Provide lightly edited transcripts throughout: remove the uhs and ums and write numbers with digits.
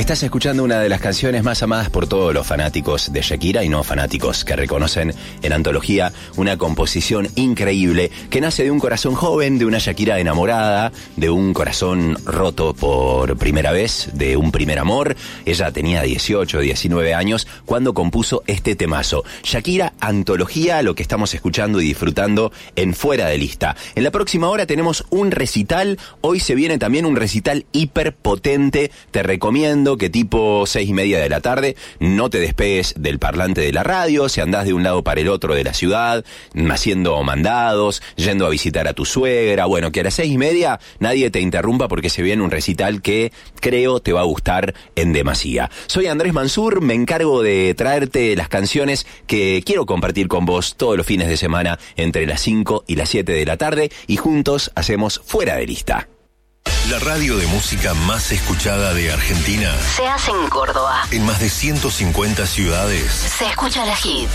Estás escuchando una de las canciones más amadas por todos los fanáticos de Shakira y no fanáticos que reconocen en Antología una composición increíble que nace de un corazón joven, de una Shakira enamorada, de un corazón roto por primera vez, de un primer amor. Ella tenía 18, 19 años cuando compuso este temazo. Shakira, Antología, lo que estamos escuchando y disfrutando en Fuera de Lista. En la próxima hora tenemos un recital. Hoy se viene también un recital hiper potente. Te recomiendo que tipo 6:30 de la tarde no te despegues del parlante de la radio, si andás de un lado para el otro de la ciudad, haciendo mandados, yendo a visitar a tu suegra, bueno, que a las 6:30 nadie te interrumpa porque se viene un recital que creo te va a gustar en demasía. Soy Andrés Mansur, me encargo de traerte las canciones que quiero compartir con vos todos los fines de semana entre las 5 y las 7 de la tarde y juntos hacemos Fuera de Lista. La radio de música más escuchada de Argentina se hace en Córdoba. En más de 150 ciudades. Se escucha la hit.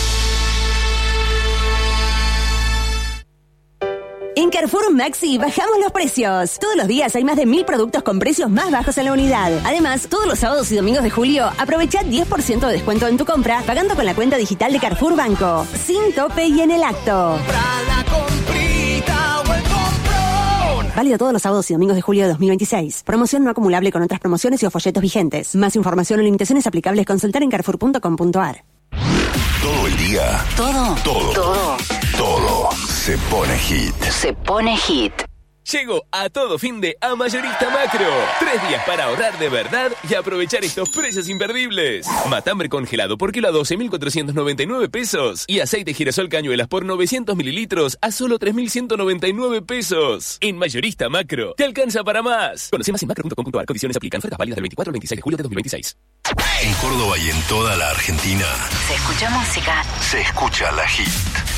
En Carrefour Maxi bajamos los precios. Todos los días hay más de 1000 productos con precios más bajos en la unidad. Además, todos los sábados y domingos de julio, aprovecha 10% de descuento en tu compra pagando con la cuenta digital de Carrefour Banco. Sin tope y en el acto. Válido todos los sábados y domingos de julio de 2026. Promoción no acumulable con otras promociones y o folletos vigentes. Más información o limitaciones aplicables consultar en carrefour.com.ar. Todo el día. Todo. Se pone hit. Se pone hit. Llegó a todo fin de a Mayorista Macro. 3 días para ahorrar de verdad y aprovechar estos precios imperdibles. Matambre congelado por kilo a 12.499 pesos. Y aceite girasol cañuelas por 900 mililitros a solo 3.199 pesos. En Mayorista Macro, te alcanza para más. Conoce más en macro.com.ar. Condiciones aplican. Ofertas válidas del 24 al 26 de julio de 2026. En Córdoba y en toda la Argentina. Se escucha música. Se escucha la hit.